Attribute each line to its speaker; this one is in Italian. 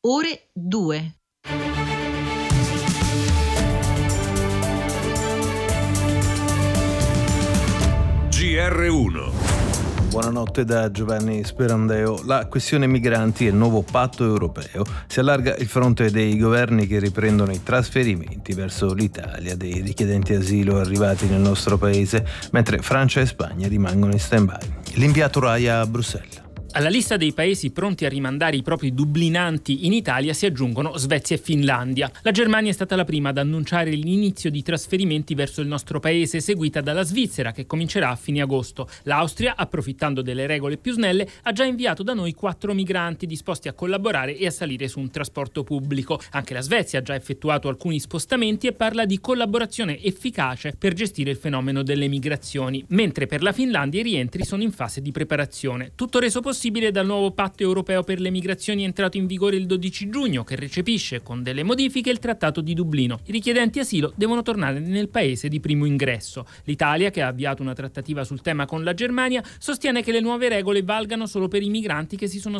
Speaker 1: ore 2.
Speaker 2: GR1.
Speaker 3: Buonanotte da Giovanni Sperandeo. La questione migranti e il nuovo patto europeo. Si allarga il fronte dei governi che riprendono i trasferimenti verso l'Italia dei richiedenti asilo arrivati nel nostro paese, mentre Francia e Spagna rimangono in stand-by. L'inviato Rai a Bruxelles.
Speaker 4: Alla lista dei paesi pronti a rimandare i propri dublinanti in Italia si aggiungono Svezia e Finlandia. La Germania è stata la prima ad annunciare l'inizio di trasferimenti verso il nostro paese, seguita dalla Svizzera, che comincerà a fine agosto. L'Austria, approfittando delle regole più snelle, ha già inviato da noi 4 migranti disposti a collaborare e a salire su un trasporto pubblico. Anche la Svezia ha già effettuato alcuni spostamenti e parla di collaborazione efficace per gestire il fenomeno delle migrazioni, mentre per la Finlandia i rientri sono in fase di preparazione. Tutto reso possibile dal nuovo patto europeo per le migrazioni entrato in vigore il 12 giugno, che recepisce con delle modifiche il Trattato di Dublino. I richiedenti asilo devono tornare nel paese di primo ingresso. L'Italia, che ha avviato una trattativa sul tema con la Germania, sostiene che le nuove regole valgano solo per i migranti che si sono